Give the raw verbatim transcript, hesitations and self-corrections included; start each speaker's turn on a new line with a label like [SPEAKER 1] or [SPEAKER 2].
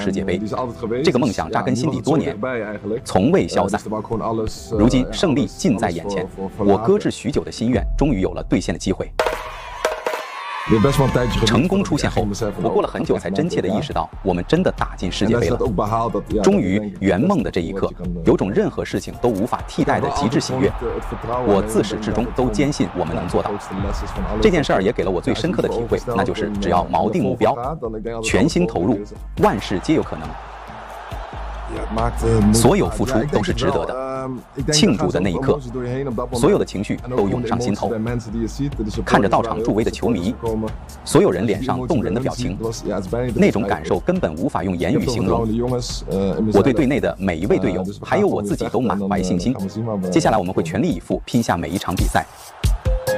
[SPEAKER 1] 世界杯。这个梦想扎根心底多年，从未消散。如今胜利近在眼前，我搁置许久的心愿终于有了兑现的机会。 成功出现后，我过了很久才真切地意识到，我们真的打进世界杯了。终于圆梦的这一刻，有种任何事情都无法替代的极致喜悦。我自始至终都坚信我们能做到。这件事儿也给了我最深刻的体会，那就是只要锚定目标，全心投入，万事皆有可能。 所有付出都是值得的。庆祝的那一刻，所有的情绪都涌上心头。看着到场助威的球迷，所有人脸上动人的表情，那种感受根本无法用言语形容。我对队内的每一位队友，还有我自己都满怀信心。接下来我们会全力以赴拼下每一场比赛。